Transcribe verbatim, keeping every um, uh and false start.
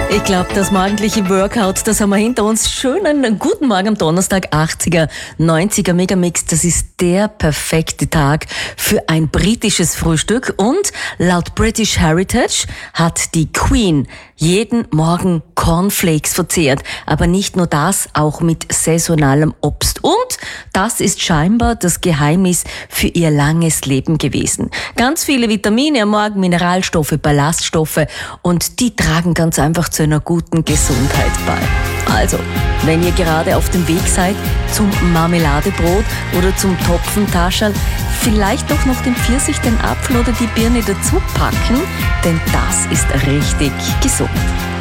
Ich glaube, das morgendliche Workout, das haben wir hinter uns. Schönen guten Morgen am Donnerstag, achtziger, neunziger Megamix. Das ist der perfekte Tag für ein britisches Frühstück. Und laut British Heritage hat die Queen jeden Morgen Cornflakes verzehrt. Aber nicht nur das, auch mit saisonalem Obst. Und das ist scheinbar das Geheimnis für ihr langes Leben gewesen. Ganz viele Vitamine am Morgen, Mineralstoffe, Ballaststoffe, und die tragen ganz einfach zu einer guten Gesundheit bei. Also, wenn ihr gerade auf dem Weg seid zum Marmeladebrot oder zum Topfentaschel, vielleicht doch noch den Pfirsich, den Apfel oder die Birne dazu packen, denn das ist richtig gesund.